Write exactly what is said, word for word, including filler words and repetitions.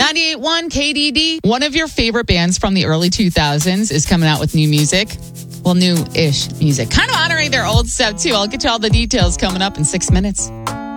ninety-eight point one K D D. One of your favorite bands from the early two thousands is coming out with new music. Well, new-ish music. Kind of honoring their old stuff, too. I'll get you all the details coming up in six minutes.